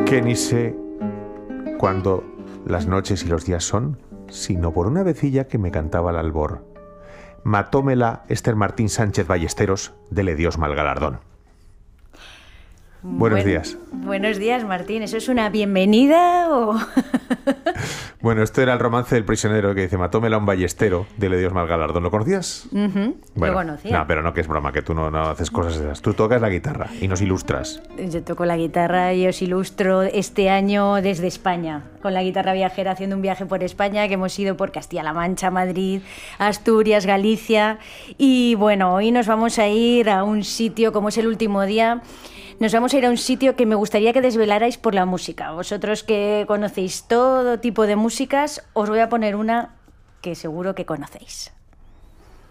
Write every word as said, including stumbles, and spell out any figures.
que ni sé cuándo las noches y los días son, sino por una vecilla que me cantaba al albor. Matómela Esther Martín Sánchez Ballesteros, dele Dios mal galardón. Buenos Buen, días. Buenos días, Martín. ¿Eso es una bienvenida o...? Bueno, esto era el romance del prisionero que dice: matómela un ballestero, dele Dios mal galardón. ¿Lo conocías? Uh-huh. Bueno, lo conocía. No, pero no, que es broma, que tú no, no haces cosas de esas. Tú tocas la guitarra y nos ilustras. Yo toco la guitarra y os ilustro este año desde España, con la guitarra viajera, haciendo un viaje por España, que hemos ido por Castilla-La Mancha, Madrid, Asturias, Galicia. Y bueno, hoy nos vamos a ir a un sitio, como es el último día... Nos vamos a ir a un sitio que me gustaría que desvelarais por la música. Vosotros que conocéis todo tipo de músicas, os voy a poner una que seguro que conocéis.